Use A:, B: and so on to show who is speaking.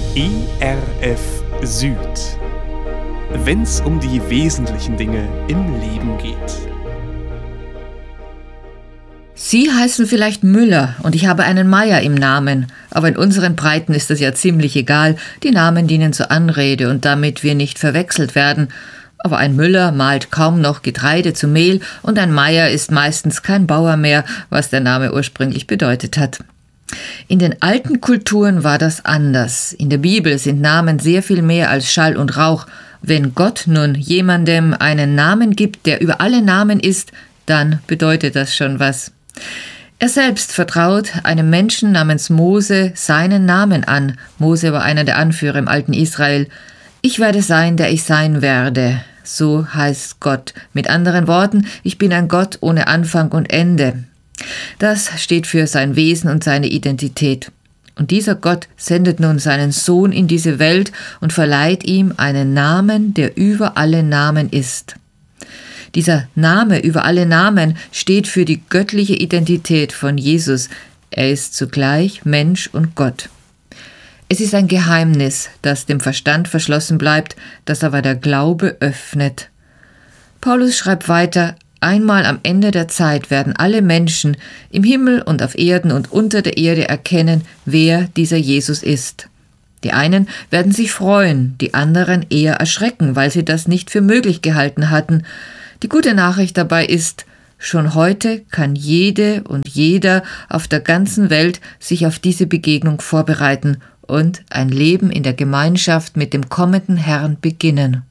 A: ERF Süd. Wenn's um die wesentlichen Dinge im Leben geht.
B: Sie heißen vielleicht Müller und ich habe einen Meier im Namen, aber in unseren Breiten ist das ja ziemlich egal. Die Namen dienen zur Anrede und damit wir nicht verwechselt werden. Aber ein Müller mahlt kaum noch Getreide zu Mehl und ein Meier ist meistens kein Bauer mehr, was der Name ursprünglich bedeutet hat. In den alten Kulturen war das anders. In der Bibel sind Namen sehr viel mehr als Schall und Rauch. Wenn Gott nun jemandem einen Namen gibt, der über alle Namen ist, dann bedeutet das schon was. Er selbst vertraut einem Menschen namens Mose seinen Namen an. Mose war einer der Anführer im alten Israel. Ich werde sein, der ich sein werde. So heißt Gott. Mit anderen Worten, ich bin ein Gott ohne Anfang und Ende. Das steht für sein Wesen und seine Identität. Und dieser Gott sendet nun seinen Sohn in diese Welt und verleiht ihm einen Namen, der über alle Namen ist. Dieser Name über alle Namen steht für die göttliche Identität von Jesus. Er ist zugleich Mensch und Gott. Es ist ein Geheimnis, das dem Verstand verschlossen bleibt, das aber der Glaube öffnet. Paulus schreibt weiter: Einmal am Ende der Zeit werden alle Menschen im Himmel und auf Erden und unter der Erde erkennen, wer dieser Jesus ist. Die einen werden sich freuen, die anderen eher erschrecken, weil sie das nicht für möglich gehalten hatten. Die gute Nachricht dabei ist, schon heute kann jede und jeder auf der ganzen Welt sich auf diese Begegnung vorbereiten und ein Leben in der Gemeinschaft mit dem kommenden Herrn beginnen.